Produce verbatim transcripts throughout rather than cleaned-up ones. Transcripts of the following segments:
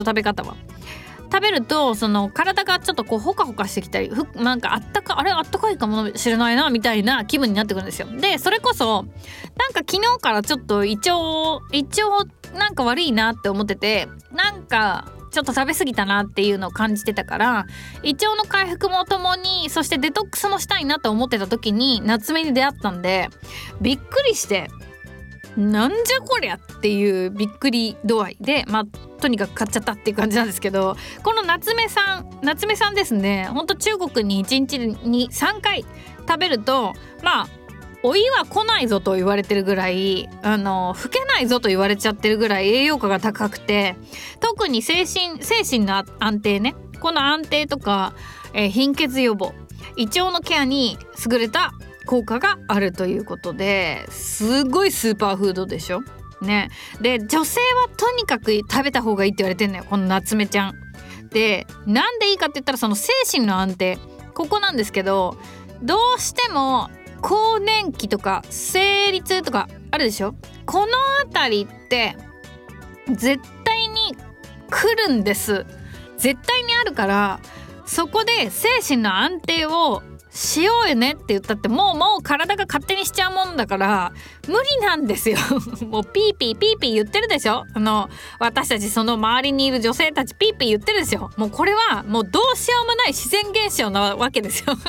食べ方は食べるとその体がちょっとこうホカホカしてきたりふなんかあったかあれあったかいかもしれないなみたいな気分になってくるんですよ。でそれこそなんか昨日からちょっと胃腸胃腸なんか悪いなって思ってて、なんかちょっと食べ過ぎたなっていうのを感じてたから、胃腸の回復もともにそしてデトックスもしたいなと思ってた時に夏目に出会ったんでびっくりして、なんじゃこりゃっていうびっくり度合いでまあとにかく買っちゃったっていう感じなんですけど、この夏目さん夏目さんですね、ほんと中国にいちにちにさんかい食べるとまあお胃は来ないぞと言われてるぐらい、あの老けないぞと言われちゃってるぐらい栄養価が高くて、特に精神精神の安定ね、この安定とか、えー、貧血予防、胃腸のケアに優れた効果があるということで、すごいスーパーフードでしょね。で女性はとにかく食べた方がいいって言われてんのよ、この夏目ちゃんで。なんでいいかって言ったらその精神の安定、ここなんですけど、どうしても更年期とか生理痛とかあるでしょ。このあたりって絶対に来るんです。絶対にあるから、そこで精神の安定をしようよねって言ったってもうもう体が勝手にしちゃうもんだから無理なんですよもうピーピーピーピー言ってるでしょ。あの私たちその周りにいる女性たちピーピー言ってるでしょ。もうこれはもうどうしようもない自然現象なわけですよ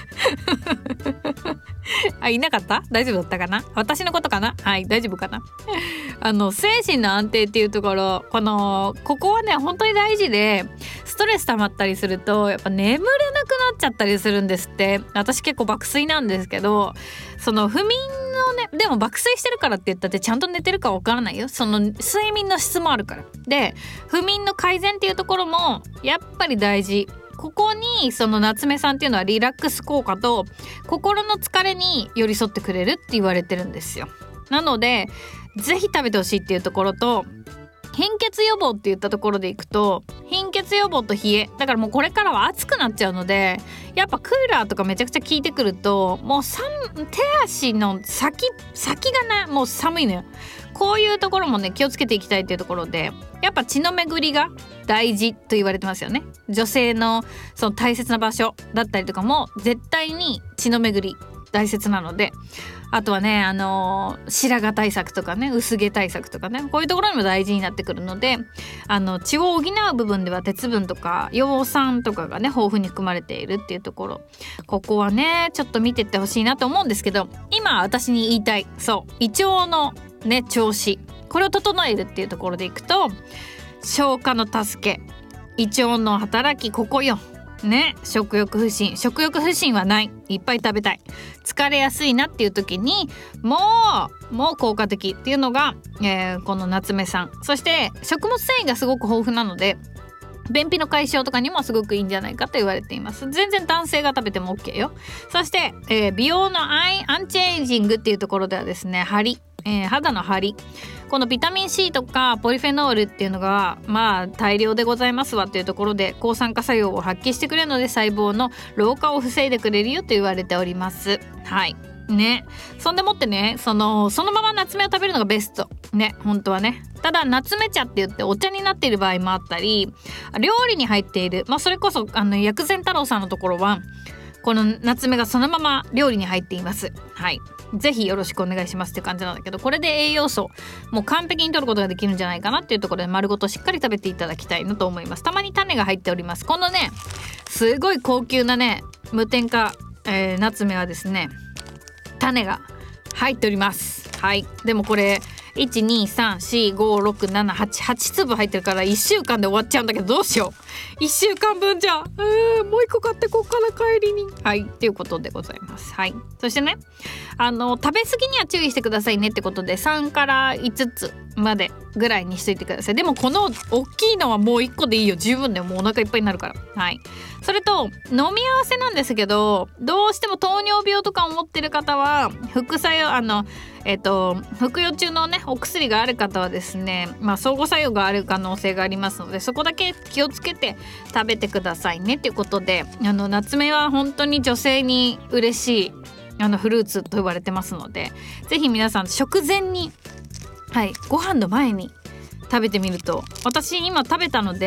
あ、いなかった？大丈夫だったかな？私のことかな？はい、大丈夫かな？あの精神の安定っていうところ、このここはね本当に大事で、ストレス溜まったりするとやっぱ眠れなくなっちゃったりするんですって。私結構爆睡なんですけど、その不眠のね、でも爆睡してるからって言ったってちゃんと寝てるかわからないよ。その睡眠の質もあるから。で不眠の改善っていうところもやっぱり大事。ここにその夏目さんっていうのはリラックス効果と心の疲れに寄り添ってくれるって言われてるんですよ。なのでぜひ食べてほしいっていうところと、貧血予防って言ったところでいくと、貧血予防と冷えだからもうこれからは暑くなっちゃうので、やっぱクーラーとかめちゃくちゃ効いてくるともうさ手足の先先がねもう寒いのよ。こういうところもね気をつけていきたいっていうところで、やっぱ血の巡りが大事と言われてますよね。女性のその大切な場所だったりとかも絶対に血の巡り大切なので、あとはねあのー、白髪対策とかね薄毛対策とかね、こういうところにも大事になってくるので、あの血を補う部分では鉄分とか葉酸とかがね豊富に含まれているっていうところ、ここはねちょっと見てってほしいなと思うんですけど、今私に言いたいそう胃腸のね調子、これを整えるっていうところでいくと、消化の助け、胃腸の働き、ここよね。食欲不振食欲不振はない、いっぱい食べたい、疲れやすいなっていう時にもうもう効果的っていうのが、えー、この夏目さん。そして食物繊維がすごく豊富なので便秘の解消とかにもすごくいいんじゃないかと言われています。全然男性が食べても OK よ。そして、えー、美容のアイアンチエイジングっていうところではですね、張り、えー、肌の張り、このビタミン C とかポリフェノールっていうのがまあ大量でございますわっていうところで抗酸化作用を発揮してくれるので、細胞の老化を防いでくれるよと言われております。はいね。そんでもってね、そのそのまま夏目を食べるのがベストね、本当はね。ただ夏目茶って言ってお茶になっている場合もあったり、料理に入っている、まあそれこそあの薬膳太郎さんのところはこの夏目がそのまま料理に入っています。はい、ぜひよろしくお願いしますって感じなんだけど、これで栄養素もう完璧に摂ることができるんじゃないかなっていうところで、丸ごとしっかり食べていただきたいなと思います。たまに種が入っております。このねすごい高級なね無添加、えー、夏目はですね種が入っております。はい、でもこれいち、に、さん、し、ご、ろく、なな、はち、はち粒入ってるからいっしゅうかんで終わっちゃうんだけど、どうしよう、いっしゅうかんぶんじゃ、うーもういっこ買ってこっから帰りに、はいっていうことでございます。はい、そしてねあの食べ過ぎには注意してくださいねってことで、さんからいつつまでぐらいにしといてください。でもこの大きいのはもういっこでいいよ、十分だよ、もうお腹いっぱいになるから。はい、それと飲み合わせなんですけど、どうしても糖尿病とかを持ってる方は副作用あのえっと服用中のねお薬がある方はですね、まあ相互作用がある可能性がありますので、そこだけ気をつけて食べてくださいねということで、あの夏目は本当に女性に嬉しいあのフルーツと呼ばれてますので、ぜひ皆さん食前に、はい、ご飯の前に食べてみると、私今食べたので